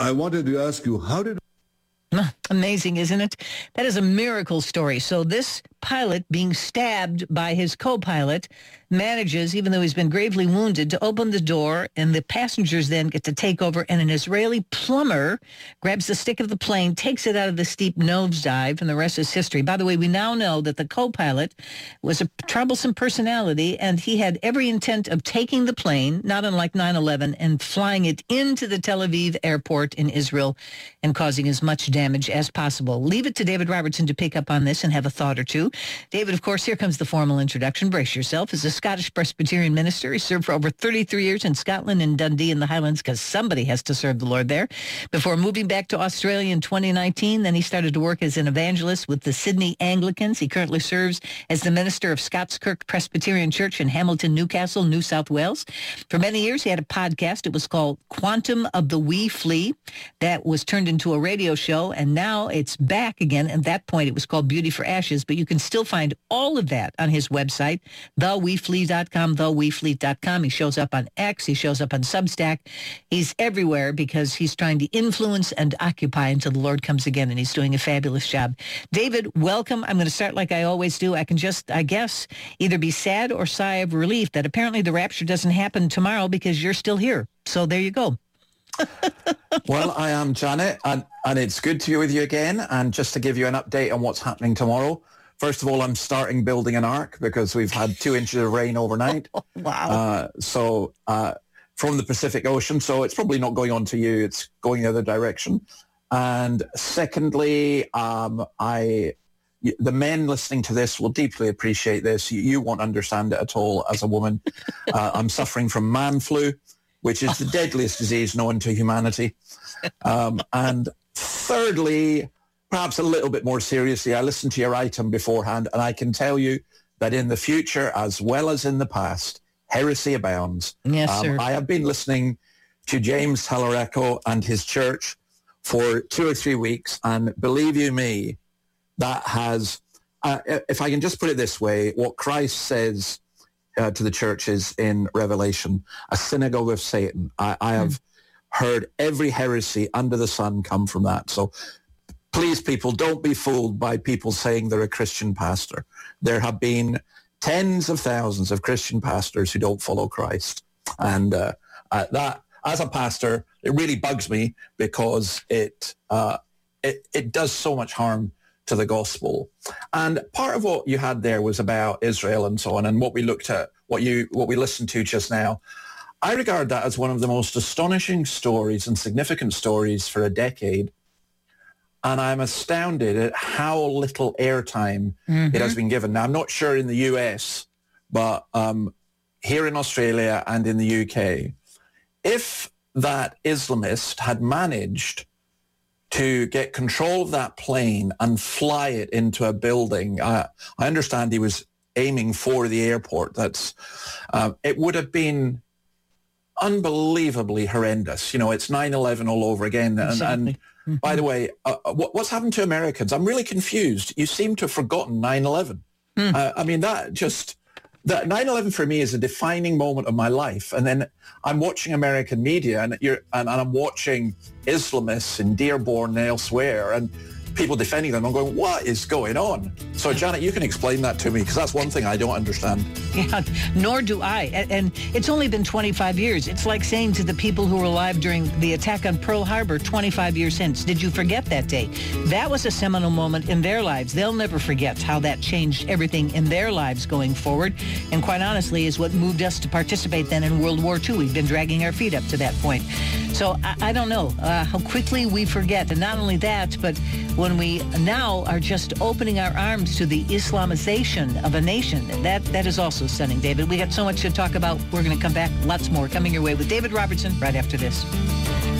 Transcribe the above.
I wanted to ask you, how did... Amazing, isn't it? That is a miracle story. So this pilot being stabbed by his co-pilot manages, even though he's been gravely wounded, to open the door, and the passengers then get to take over, and an Israeli plumber grabs the stick of the plane, takes it out of the steep nosedive, and the rest is history. By the way, we now know that the co-pilot was a troublesome personality, and he had every intent of taking the plane, not unlike 9/11, and flying it into the Tel Aviv airport in Israel and causing as much damage as possible. Leave it to David Robertson to pick up on this and have a thought or two. David, of course, here comes the formal introduction. Brace yourself. As a Scottish Presbyterian minister, he served for over 33 years in Scotland and Dundee in the Highlands, because somebody has to serve the Lord there. Before moving back to Australia in 2019, then he started to work as an evangelist with the Sydney Anglicans. He currently serves as the minister of Scottskirk Presbyterian Church in Hamilton, Newcastle, New South Wales. For many years, he had a podcast. It was called Quantum of the Wee Flea. That was turned into a radio show, and now it's back again. At that point, it was called Beauty for Ashes, but you can still find all of that on his website, theweefleet.com, theweefleet.com. He shows up on X. He shows up on Substack. He's everywhere because he's trying to influence and occupy until the Lord comes again, and he's doing a fabulous job. David, welcome. I'm going to start like I always do. I can just, I guess, either be sad or sigh of relief that apparently the rapture doesn't happen tomorrow because you're still here. So there you go. Well, I am, Janet, and it's good to be with you again. And just to give you an update on what's happening tomorrow, first of all, I'm starting building an ark because we've had 2 inches of rain overnight. Wow. From the Pacific Ocean, so it's probably not going on to you, it's going the other direction. And secondly, the men listening to this will deeply appreciate this. You won't understand it at all as a woman. I'm suffering from man flu, which is the deadliest disease known to humanity. And thirdly, perhaps a little bit more seriously, I listened to your item beforehand, and I can tell you that in the future, as well as in the past, heresy abounds. Yes, sir. I have been listening to James Talarico and his church for 2 or 3 weeks, and believe you me, that has, if I can just put it this way, what Christ says to the churches in Revelation, a synagogue of Satan. I have heard every heresy under the sun come from that. So please, people, don't be fooled by people saying they're a Christian pastor. There have been tens of thousands of Christian pastors who don't follow Christ. And that, as a pastor, it really bugs me because it does so much harm to the gospel. And part of what you had there was about Israel and so on, and what we looked at, what we listened to just now. I regard that as one of the most astonishing stories and significant stories for a decade. And I'm astounded at how little airtime it has been given. Now, I'm not sure in the US, but here in Australia and in the UK, if that Islamist had managed to get control of that plane and fly it into a building, I understand he was aiming for the airport. It would have been unbelievably horrendous. You know, it's 9/11 all over again. Exactly. And by the way, what's happened to Americans? I'm really confused. You seem to have forgotten 9/11. I mean, that 9/11 for me is a defining moment of my life. And then I'm watching American media, and I'm watching Islamists in Dearborn and elsewhere, and people defending them. I'm going, what is going on? So, Janet, you can explain that to me, because that's one thing I don't understand. Yeah, nor do I. And it's only been 25 years. It's like saying to the people who were alive during the attack on Pearl Harbor 25 years since, did you forget that day? That was a seminal moment in their lives. They'll never forget how that changed everything in their lives going forward. And quite honestly, is what moved us to participate then in World War II. We've been dragging our feet up to that point. So I don't know how quickly we forget. And not only that, but when we now are just opening our arms to the Islamization of a nation, that is also stunning, David. We got so much to talk about. We're going to come back. Lots more coming your way with David Robertson right after this.